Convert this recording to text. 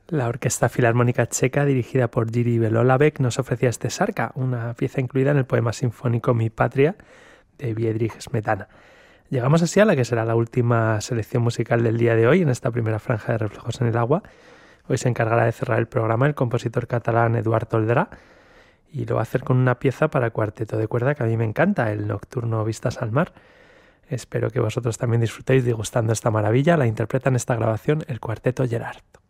La Orquesta Filarmónica Checa, dirigida por Jiří Belohlavek, nos ofrecía este Sarka, una pieza incluida en el poema sinfónico Mi Patria, de Friedrich Smetana. Llegamos así a la que será la última selección musical del día de hoy, en esta primera franja de Reflejos en el Agua. Hoy se encargará de cerrar el programa el compositor catalán Eduard Toldrà, y lo va a hacer con una pieza para cuarteto de cuerda que a mí me encanta, el Nocturno Vistas al Mar. Espero que vosotros también disfrutéis degustando esta maravilla. La interpreta en esta grabación el Cuarteto Gerard.